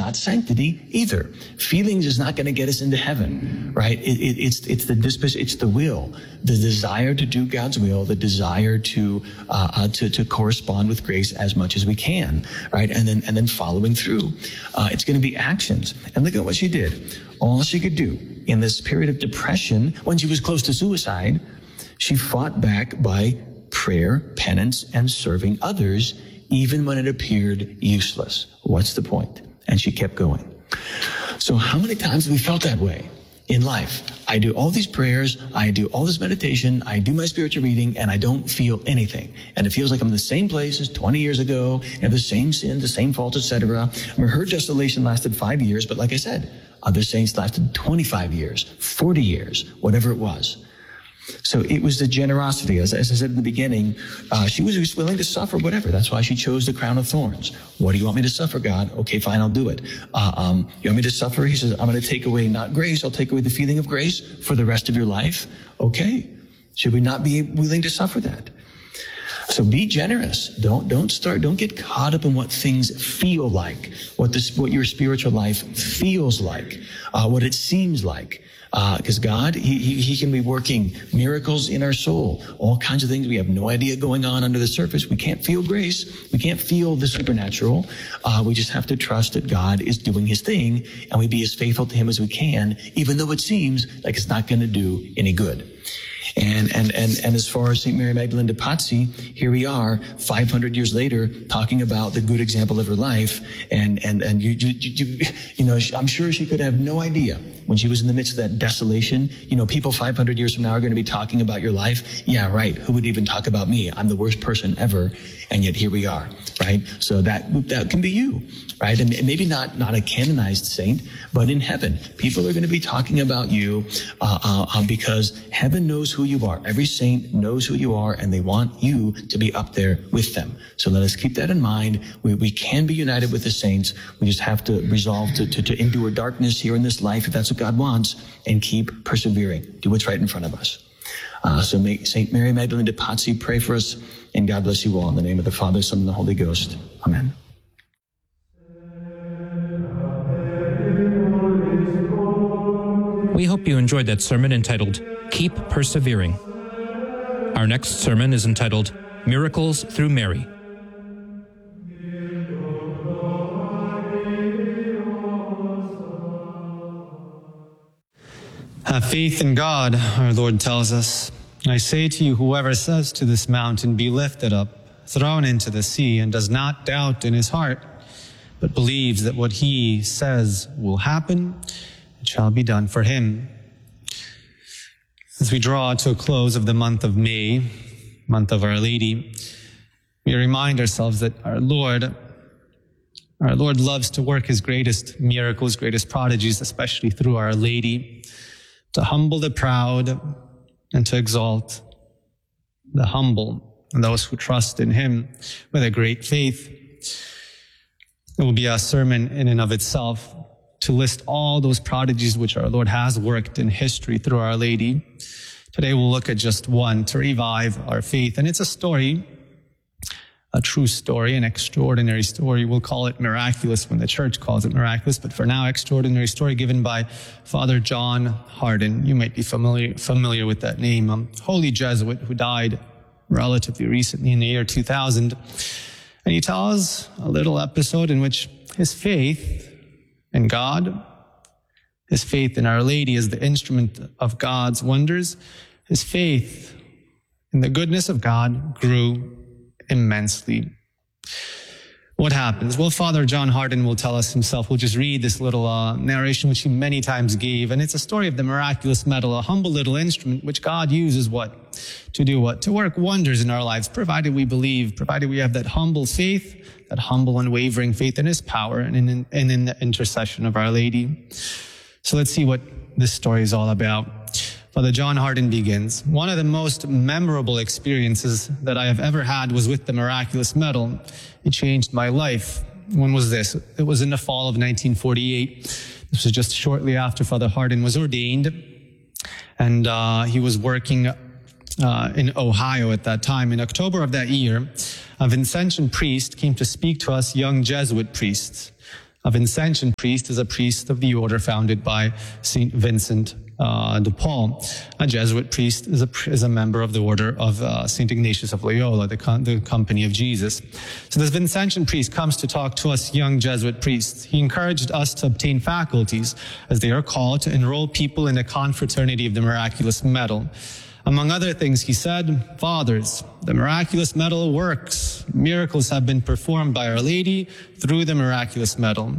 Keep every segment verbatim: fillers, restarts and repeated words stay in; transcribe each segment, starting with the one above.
not sanctity either. Feelings is not going to get us into heaven, right? It, it, it's it's the disposition, it's the will, the desire to do God's will, the desire to uh, uh, to to correspond with grace as much as we can, right? And then and then following through. Uh, it's going to be actions. And look at what she did. All she could do in this period of depression, when she was close to suicide, she fought back by prayer, penance, and serving others, even when it appeared useless. What's the point? And she kept going. So how many times have we felt that way in life? I do all these prayers, I do all this meditation, I do my spiritual reading, and I don't feel anything. And it feels like I'm in the same place as twenty years ago, and have the same sin, the same fault, et cetera. I mean, her desolation lasted five years, but like I said, other saints lasted twenty-five years, forty years, whatever it was. So it was the generosity. As, as I said in the beginning, uh, she was just willing to suffer whatever. That's why she chose the crown of thorns. What do you want me to suffer, God? Okay, fine, I'll do it. Uh, um, you want me to suffer? He says, I'm going to take away not grace. I'll take away the feeling of grace for the rest of your life. Okay. Should we not be willing to suffer that? So be generous. Don't, don't start, don't get caught up in what things feel like, what this, what your spiritual life feels like, uh, what it seems like. Because uh, God, he, he, he can be working miracles in our soul, all kinds of things. We have no idea going on under the surface. We can't feel grace. We can't feel the supernatural. Uh, we just have to trust that God is doing his thing, and we be as faithful to him as we can, even though it seems like it's not going to do any good. And, and, and, and as far as Saint Mary Magdalene de Pazzi, here we are five hundred years later talking about the good example of her life. And, and, and you, you, you, you know, I'm sure she could have no idea when she was in the midst of that desolation. You know, people five hundred years from now are going to be talking about your life. Yeah, right. Who would even talk about me? I'm the worst person ever. And yet here we are, right? So that, that can be you, right? And maybe not, not a canonized saint, but in heaven, people are going to be talking about you, uh, uh, because heaven knows who you are. Every saint knows who you are, and they want you to be up there with them. So let us keep that in mind. We, we can be united with the saints. We just have to resolve to, to, to endure darkness here in this life, if that's what God wants, and keep persevering. Do what's right in front of us. Uh, so may Saint Mary Magdalene de Pazzi pray for us, and God bless you all. In the name of the Father, Son, and the Holy Ghost. Amen. We hope you enjoyed that sermon entitled, Keep Persevering. Our next sermon is entitled, Miracles Through Mary. Have faith in God, our Lord tells us. I say to you, whoever says to this mountain, be lifted up, thrown into the sea, and does not doubt in his heart, but believes that what he says will happen, it shall be done for him. As we draw to a close of the month of May, month of Our Lady, we remind ourselves that our Lord, our Lord loves to work his greatest miracles, greatest prodigies, especially through Our Lady, to humble the proud and to exalt the humble and those who trust in him with a great faith. It will be a sermon in and of itself to list all those prodigies which our Lord has worked in history through Our Lady. Today we'll look at just one to revive our faith. And it's a story, a true story, an extraordinary story. We'll call it miraculous when the church calls it miraculous, but for now, extraordinary story given by Father John Hardon. You might be familiar familiar with that name, a holy Jesuit who died relatively recently in the year two thousand. And he tells a little episode in which his faith in God, his faith in Our Lady as the instrument of God's wonders, his faith in the goodness of God grew immensely. What happens? Well, Father John Hardon will tell us himself. We'll just read this little uh, narration which he many times gave, and it's a story of the miraculous medal, a humble little instrument which God uses what? To do what? To work wonders in our lives, provided we believe, provided we have that humble faith, that humble unwavering faith in his power and in, and in the intercession of Our Lady. So let's see what this story is all about. Father John Hardon begins. One of the most memorable experiences that I have ever had was with the miraculous medal. It changed my life. When was this? It was in the fall of nineteen forty-eight. This was just shortly after Father Hardon was ordained. And uh, he was working uh, in Ohio at that time. In October of that year, a Vincentian priest came to speak to us young Jesuit priests. A Vincentian priest is a priest of the order founded by Saint Vincent uh, de Paul. A Jesuit priest is a, is a member of the order of uh, Saint Ignatius of Loyola, the, com- the Company of Jesus. So this Vincentian priest comes to talk to us young Jesuit priests. He encouraged us to obtain faculties, as they are called, to enroll people in the confraternity of the miraculous medal. Among other things, he said, "Fathers, the miraculous medal works. Miracles have been performed by Our Lady through the miraculous medal."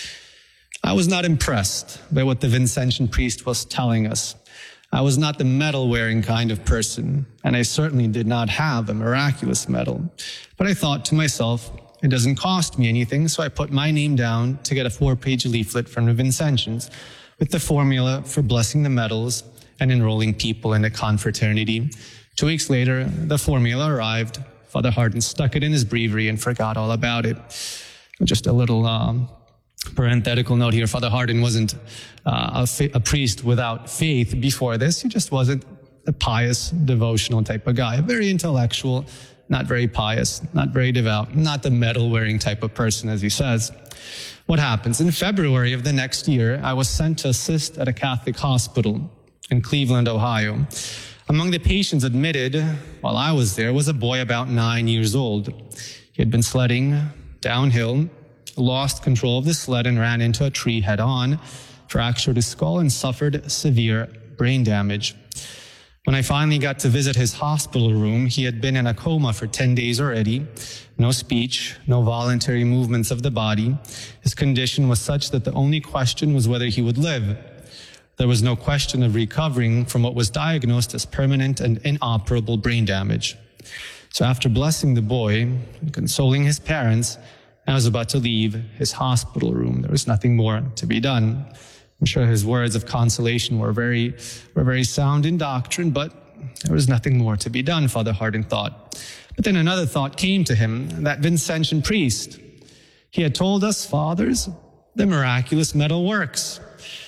I was not impressed by what the Vincentian priest was telling us. I was not the medal-wearing kind of person, and I certainly did not have a miraculous medal. But I thought to myself, it doesn't cost me anything, so I put my name down to get a four-page leaflet from the Vincentians with the formula for blessing the medals and enrolling people in the confraternity. Two weeks later, the formula arrived. Father Hardon stuck it in his breviary and forgot all about it. Just a little um, parenthetical note here. Father Hardon wasn't uh, a, fa- a priest without faith before this. He just wasn't a pious, devotional type of guy. Very intellectual, not very pious, not very devout, not the medal-wearing type of person, as he says. What happens? In February of the next year, I was sent to assist at a Catholic hospital in Cleveland, Ohio. Among the patients admitted while I was there was a boy about nine years old. He had been sledding downhill, lost control of the sled and ran into a tree head-on, fractured his skull, and suffered severe brain damage. When I finally got to visit his hospital room, he had been in a coma for ten days already. No speech, no voluntary movements of the body. His condition was such that the only question was whether he would live. There was no question of recovering from what was diagnosed as permanent and inoperable brain damage. So after blessing the boy and consoling his parents, I was about to leave his hospital room. There was nothing more to be done. I'm sure his words of consolation were very, were very sound in doctrine, but there was nothing more to be done, Father Hardon thought. But then another thought came to him, that Vincentian priest. He had told us, fathers, the miraculous medal works.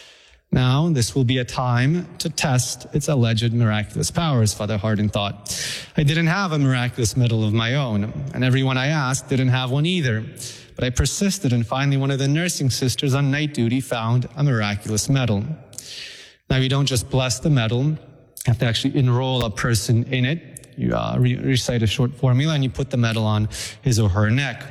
Now, this will be a time to test its alleged miraculous powers, Father Hardon thought. I didn't have a miraculous medal of my own, and everyone I asked didn't have one either. But I persisted, and finally one of the nursing sisters on night duty found a miraculous medal. Now, you don't just bless the medal. You have to actually enroll a person in it. You uh, re- recite a short formula, and you put the medal on his or her neck.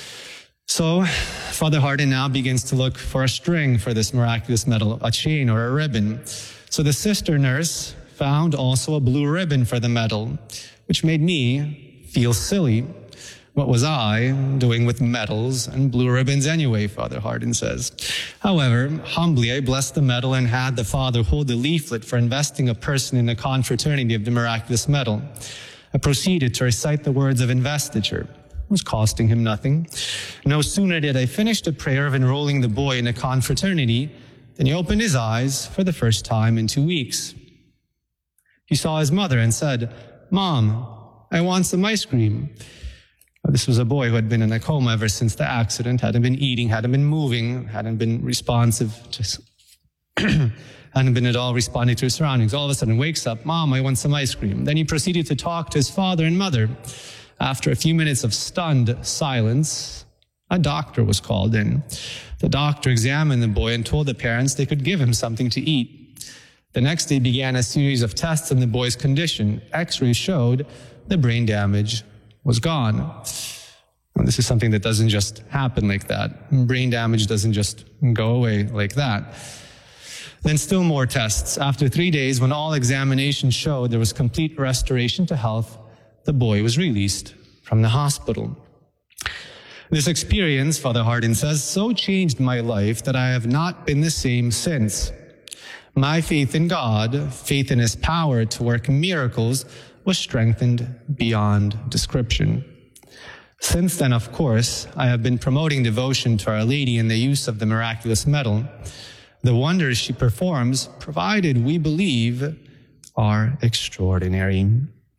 So Father Hardon now begins to look for a string for this miraculous medal, a chain or a ribbon. So the sister nurse found also a blue ribbon for the medal, which made me feel silly. What was I doing with medals and blue ribbons anyway, Father Hardon says. However, humbly I blessed the medal and had the Father hold the leaflet for investing a person in the confraternity of the miraculous medal. I proceeded to recite the words of investiture. It was costing him nothing. No sooner did I finish the prayer of enrolling the boy in a confraternity than he opened his eyes for the first time in two weeks. He saw his mother and said, "Mom, I want some ice cream." This was a boy who had been in a coma ever since the accident, hadn't been eating, hadn't been moving, hadn't been responsive, just hadn't been at all responding to his surroundings. All of a sudden wakes up, "Mom, I want some ice cream." Then he proceeded to talk to his father and mother. After a few minutes of stunned silence, a doctor was called in. The doctor examined the boy and told the parents they could give him something to eat. The next day began a series of tests on the boy's condition. X-rays showed the brain damage was gone. Well, this is something that doesn't just happen like that. Brain damage doesn't just go away like that. Then still more tests. After three days, when all examinations showed there was complete restoration to health, the boy was released from the hospital. This experience, Father Hardon says, so changed my life that I have not been the same since. My faith in God, faith in His power to work miracles, was strengthened beyond description. Since then, of course, I have been promoting devotion to Our Lady in the use of the miraculous medal. The wonders she performs, provided we believe, are extraordinary.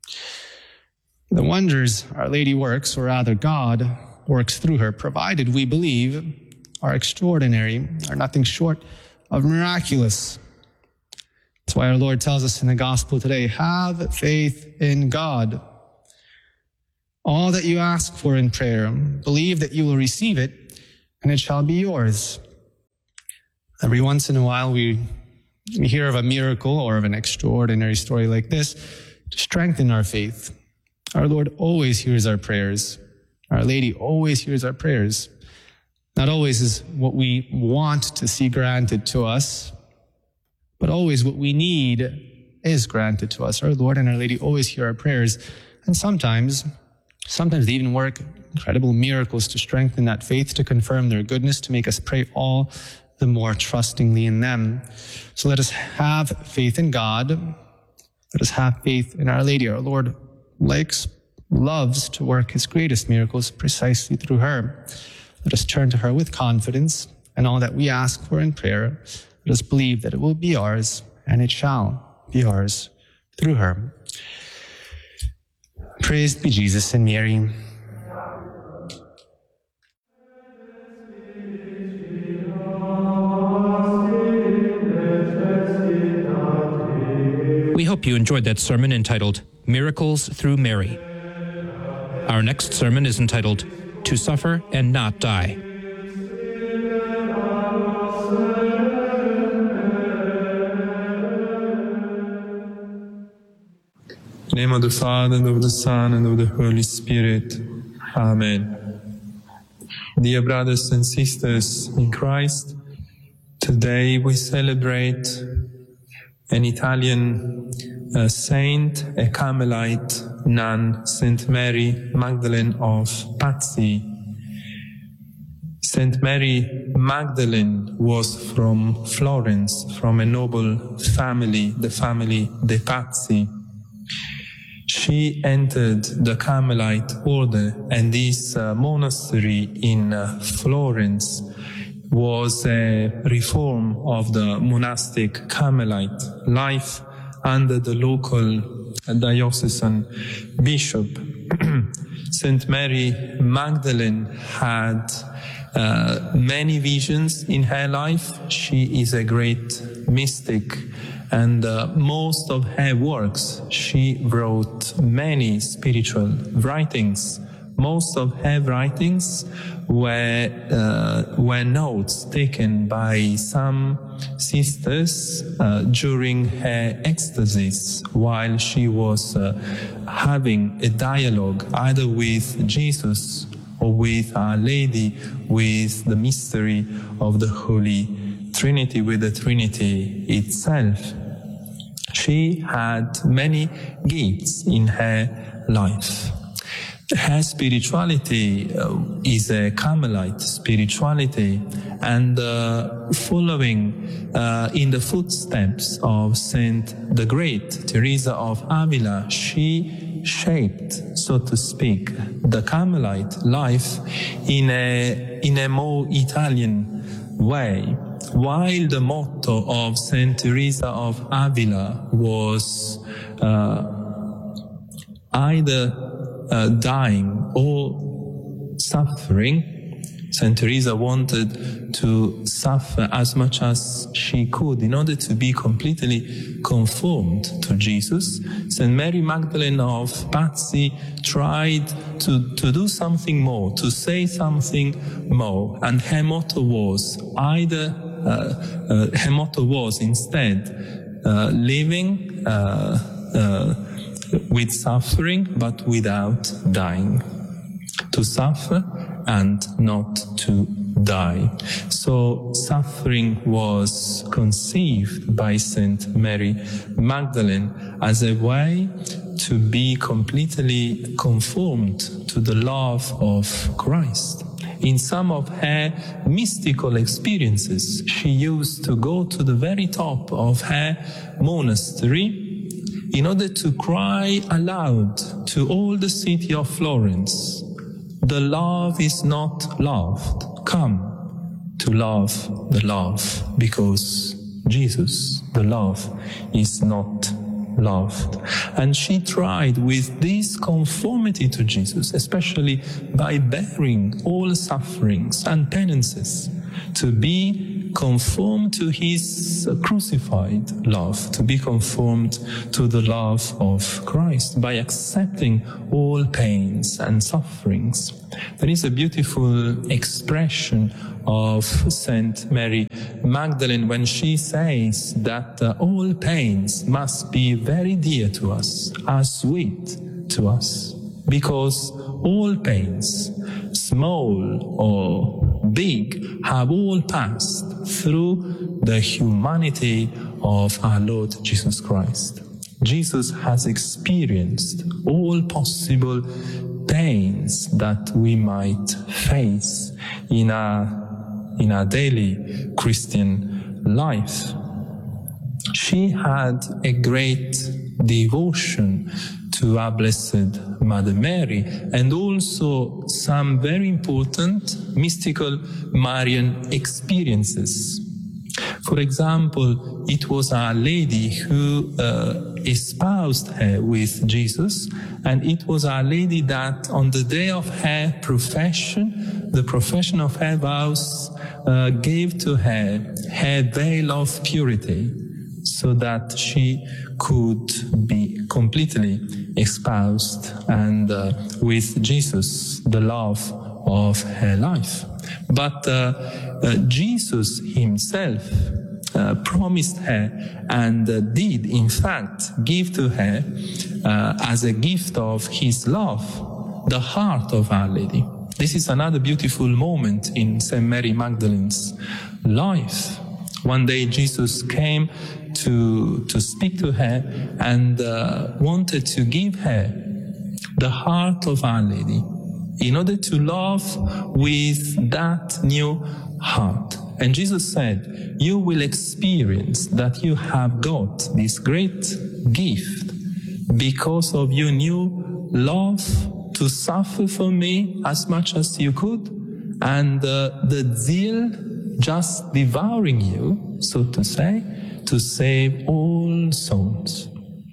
The wonders Our Lady works, or rather God works through her, provided we believe, are extraordinary, are nothing short of miraculous. That's why our Lord tells us in the gospel today, have faith in God. All that you ask for in prayer, believe that you will receive it, and it shall be yours. Every once in a while, we, we hear of a miracle or of an extraordinary story like this to strengthen our faith. Our Lord always hears our prayers. Our Lady always hears our prayers. Not always is what we want to see granted to us, but always what we need is granted to us. Our Lord and Our Lady always hear our prayers. And sometimes, sometimes they even work incredible miracles to strengthen that faith, to confirm their goodness, to make us pray all the more trustingly in them. So let us have faith in God. Let us have faith in Our Lady. Our Lord likes, loves to work His greatest miracles precisely through her. Let us turn to her with confidence, and all that we ask for in prayer, let us believe that it will be ours, and it shall be ours through her. Praised be Jesus and Mary. We hope you enjoyed that sermon entitled Miracles Through Mary. Our next sermon is entitled To Suffer and Not Die. In the name of the Father, and of the Son, and of the Holy Spirit. Amen. Dear brothers and sisters in Christ, today we celebrate an Italian uh, saint, a Carmelite nun, Saint Mary Magdalene of Pazzi. Saint Mary Magdalene was from Florence, from a noble family, the family de Pazzi. She entered the Carmelite order, and this uh, monastery in uh, Florence was a reform of the monastic Carmelite life under the local diocesan bishop. Saint Mary Magdalene had uh, many visions in her life. She is a great mystic, and uh, most of her works, she wrote many spiritual writings. Most of her writings were, uh, were notes taken by some sisters uh, during her ecstasies while she was uh, having a dialogue either with Jesus or with Our Lady, with the mystery of the Holy Trinity, with the Trinity itself. She had many gifts in her life. Her spirituality uh, is a Carmelite spirituality, and uh, following uh, in the footsteps of Saint the Great, Teresa of Avila, she shaped, so to speak, the Carmelite life in a, in a more Italian way. While the motto of Saint Teresa of Avila was uh, either Uh, dying or suffering, Saint Teresa wanted to suffer as much as she could in order to be completely conformed to Jesus. Saint Mary Magdalene of Pazzi tried to, to do something more, to say something more, and her motto was either, uh, uh, her motto was instead uh, living uh, uh, with suffering, but without dying. To suffer and not to die. So suffering was conceived by Saint Mary Magdalene as a way to be completely conformed to the love of Christ. In some of her mystical experiences, she used to go to the very top of her monastery in order to cry aloud to all the city of Florence, "The love is not loved. Come to love the love, because Jesus, the love, is not loved." And she tried with this conformity to Jesus, especially by bearing all sufferings and penances, to be conformed to his crucified love, to be conformed to the love of Christ by accepting all pains and sufferings. There is a beautiful expression of Saint Mary Magdalene when she says that uh, all pains must be very dear to us, as sweet to us, because all pains, small or big, have all passed through the humanity of our Lord Jesus Christ. Jesus has experienced all possible pains that we might face in our, in our daily Christian life. She had a great devotion to our Blessed Mother Mary, and also some very important mystical Marian experiences. For example, it was Our Lady who uh, espoused her with Jesus, and it was Our Lady that on the day of her profession, the profession of her vows, uh, gave to her her veil of purity, so that she could be completely espoused and uh, with Jesus, the love of her life. But uh, uh, Jesus himself uh, promised her and uh, did, in fact, give to her, uh, as a gift of his love, the heart of Our Lady. This is another beautiful moment in Saint Mary Magdalene's life. One day Jesus came to, to speak to her and uh, wanted to give her the heart of Our Lady in order to love with that new heart. And Jesus said, you will experience that you have got this great gift because of your new love to suffer for me as much as you could, and uh, the zeal just devouring you, so to say, to save all souls.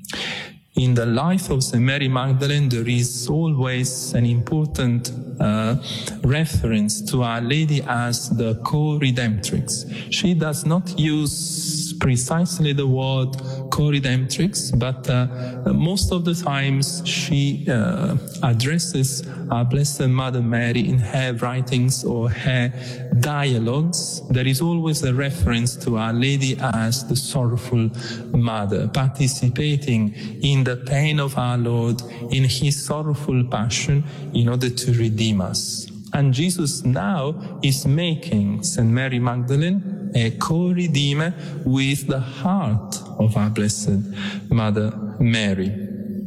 In the life of Saint Mary Magdalene, there is always an important uh, reference to Our Lady as the co-redemptrix. She does not use precisely the word co-redemptrix, but uh, most of the times she uh, addresses our Blessed Mother Mary in her writings or her dialogues. There is always a reference to Our Lady as the sorrowful mother, participating in the pain of our Lord, in his sorrowful passion, in order to redeem us. And Jesus now is making Saint Mary Magdalene a co-redeemer with the heart of our Blessed Mother Mary.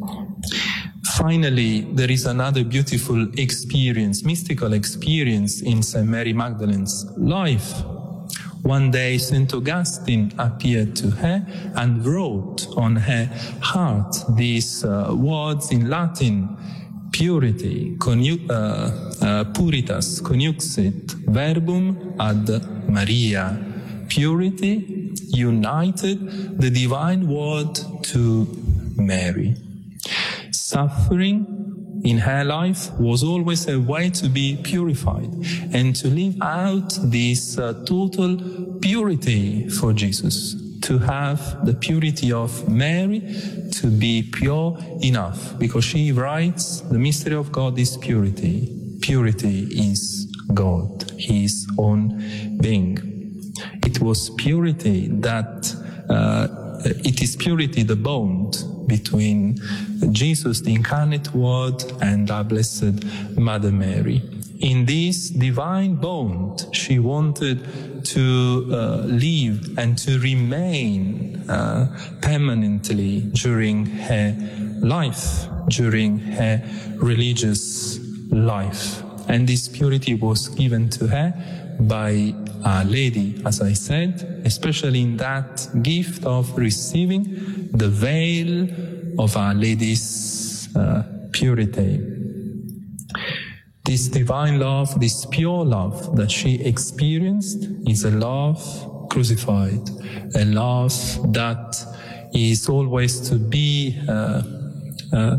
Finally, there is another beautiful experience, mystical experience in Saint Mary Magdalene's life. One day, Saint Augustine appeared to her and wrote on her heart these uh, words in Latin: purity, conu- uh, uh, puritas conjuxit verbum ad Maria. Purity united the divine word to Mary. Suffering in her life was always a way to be purified and to live out this uh, total purity for Jesus, to have the purity of Mary, to be pure enough, because she writes, the mystery of God is purity. Purity is God, his own being. It was purity that, uh, it is purity, the bond between Jesus, the incarnate Word, and our Blessed Mother Mary. In this divine bond, she wanted to uh, live and to remain uh, permanently during her life, during her religious life. And this purity was given to her by Our Lady, as I said, especially in that gift of receiving the veil of Our Lady's uh, purity. This divine love, this pure love that she experienced is a love crucified, a love that is always to be uh, uh,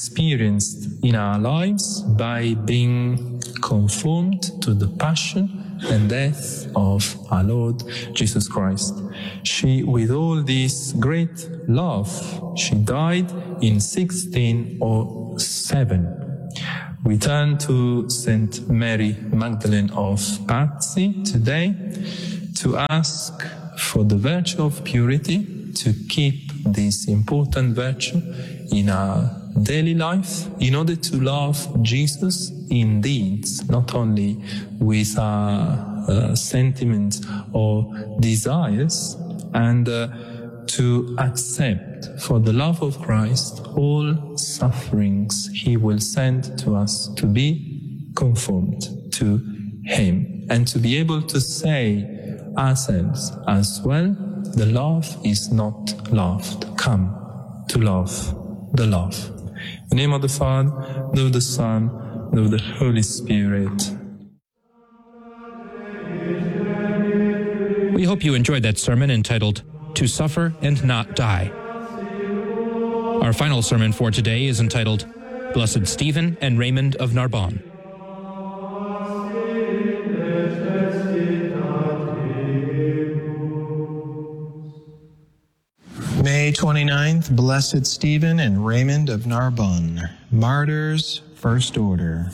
experienced in our lives by being conformed to the passion and death of our Lord Jesus Christ. She, with all this great love, she died in sixteen oh seven. We turn to Saint Mary Magdalene of Pazzi today to ask for the virtue of purity, to keep this important virtue in our daily life in order to love Jesus in deeds, not only with our uh, sentiments or desires, and uh, to accept for the love of Christ all sufferings he will send to us, to be conformed to him, and to be able to say ourselves as well, the love is not loved. Come to love the love. In the name of the Father, and of the Son, and of the Holy Spirit. We hope you enjoyed that sermon entitled, To Suffer and Not Die. Our final sermon for today is entitled, Blessed Stephen and Raymond of Narbonne. May twenty-ninth, Blessed Stephen and Raymond of Narbonne, martyrs, first order.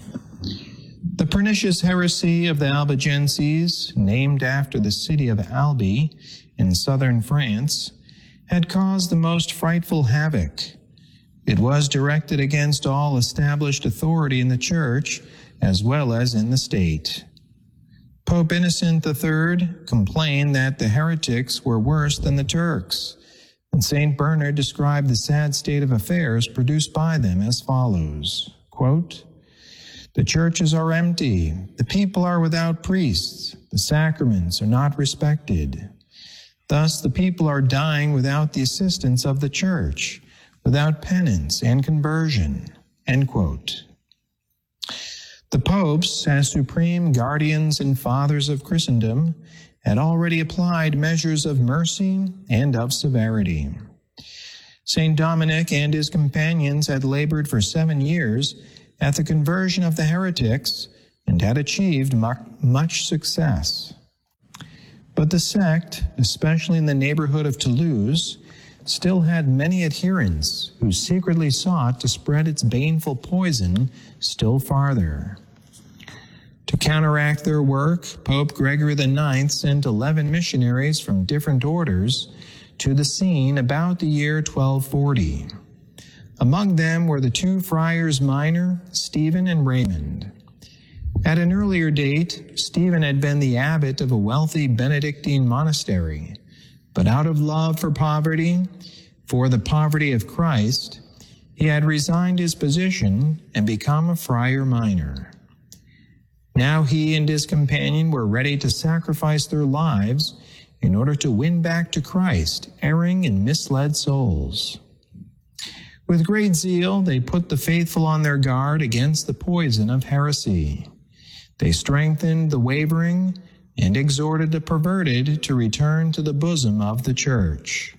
The pernicious heresy of the Albigenses, named after the city of Albi in southern France, had caused the most frightful havoc. It was directed against all established authority in the Church as well as in the state. Pope Innocent the Third complained that the heretics were worse than the Turks, and Saint Bernard described the sad state of affairs produced by them as follows, quote, "The churches are empty, the people are without priests, the sacraments are not respected. Thus the people are dying without the assistance of the Church, without penance and conversion," end quote. The popes, as supreme guardians and fathers of Christendom, had already applied measures of mercy and of severity. Saint Dominic and his companions had labored for seven years at the conversion of the heretics and had achieved much success. But the sect, especially in the neighborhood of Toulouse, still had many adherents who secretly sought to spread its baneful poison still farther. To counteract their work, Pope Gregory the Ninth sent eleven missionaries from different orders to the scene about the year twelve forty. Among them were the two friars minor, Stephen and Raymond. At an earlier date, Stephen had been the abbot of a wealthy Benedictine monastery, but out of love for poverty, for the poverty of Christ, he had resigned his position and become a friar minor. Now he and his companion were ready to sacrifice their lives in order to win back to Christ erring and misled souls. With great zeal, they put the faithful on their guard against the poison of heresy. They strengthened the wavering and exhorted the perverted to return to the bosom of the Church.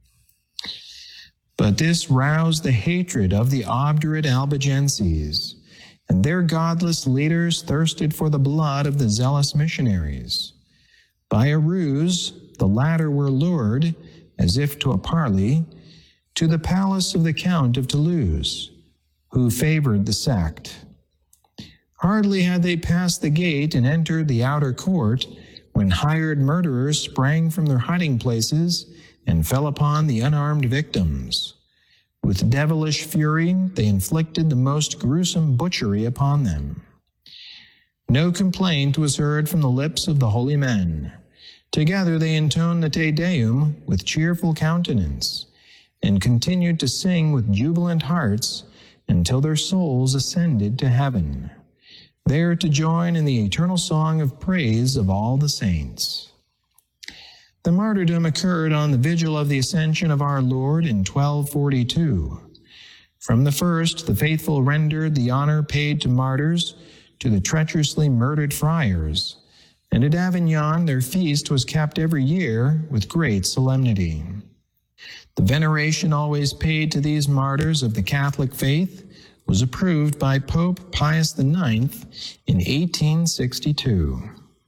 But this roused the hatred of the obdurate Albigenses, and their godless leaders thirsted for the blood of the zealous missionaries. By a ruse, the latter were lured, as if to a parley, to the palace of the Count of Toulouse, who favored the sect. Hardly had they passed the gate and entered the outer court when hired murderers sprang from their hiding places and fell upon the unarmed victims. With devilish fury, they inflicted the most gruesome butchery upon them. No complaint was heard from the lips of the holy men. Together they intoned the Te Deum with cheerful countenance, and continued to sing with jubilant hearts until their souls ascended to heaven, there to join in the eternal song of praise of all the saints. The martyrdom occurred on the vigil of the Ascension of our Lord in twelve forty-two. From the first, the faithful rendered the honor paid to martyrs to the treacherously murdered friars, and at Avignon their feast was kept every year with great solemnity. The veneration always paid to these martyrs of the Catholic faith was approved by Pope Pius the Ninth in eighteen sixty-two.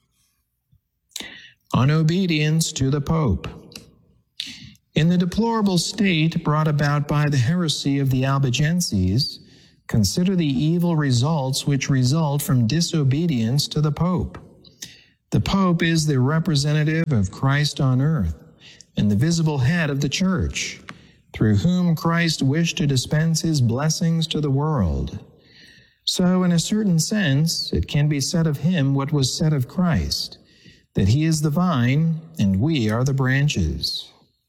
on obedience to the Pope. In the deplorable state brought about by the heresy of the Albigenses, consider the evil results which result from disobedience to the Pope. The Pope is the representative of Christ on earth and the visible head of the Church, through whom Christ wished to dispense his blessings to the world. So, in a certain sense, it can be said of him what was said of Christ, that he is the vine and we are the branches.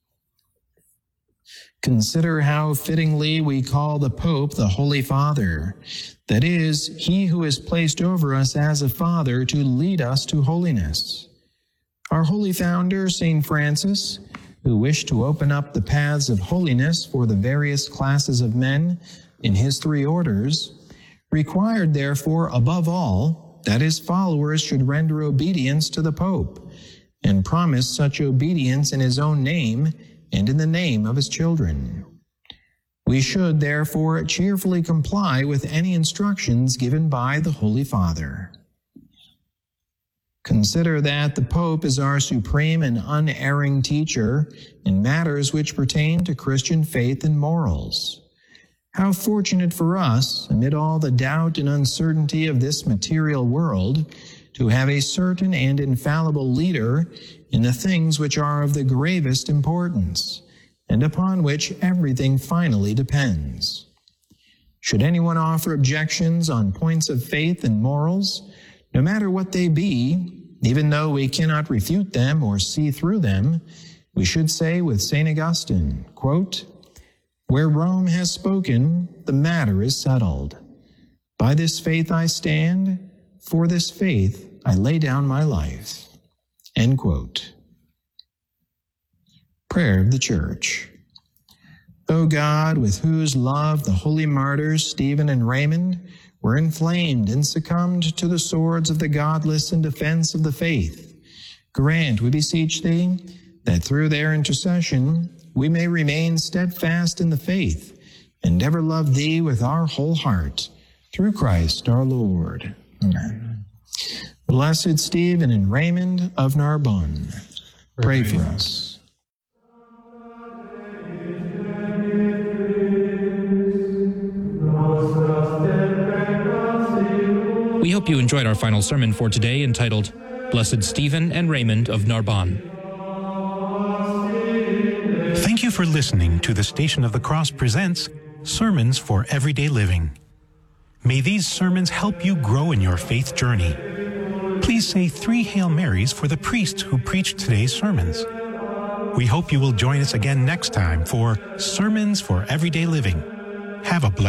Consider how fittingly we call the Pope the Holy Father, that is, he who is placed over us as a father to lead us to holiness. Our holy founder, Saint Francis, who wished to open up the paths of holiness for the various classes of men in his three orders, required therefore above all that his followers should render obedience to the Pope, and promised such obedience in his own name and in the name of his children. We should therefore cheerfully comply with any instructions given by the Holy Father. Consider that the Pope is our supreme and unerring teacher in matters which pertain to Christian faith and morals. How fortunate for us, amid all the doubt and uncertainty of this material world, to have a certain and infallible leader in the things which are of the gravest importance, and upon which everything finally depends. Should anyone offer objections on points of faith and morals, no matter what they be, even though we cannot refute them or see through them, we should say with Saint Augustine, quote, "Where Rome has spoken, the matter is settled. By this faith I stand, for this faith I lay down my life." End quote. Prayer of the Church. O God, with whose love the holy martyrs Stephen and Raymond were inflamed and succumbed to the swords of the godless in defense of the faith, grant, we beseech thee, that through their intercession we may remain steadfast in the faith and ever love thee with our whole heart, through Christ our Lord. Amen. Blessed Stephen and Raymond of Narbonne, pray for us. We hope you enjoyed our final sermon for today, entitled Blessed Stephen and Raymond of Narbonne. Thank you for listening to the Station of the Cross presents Sermons for Everyday Living. May these sermons help you grow in your faith journey. Please say three Hail Marys for the priest who preached today's sermons. We hope you will join us again next time for Sermons for Everyday Living. Have a blessed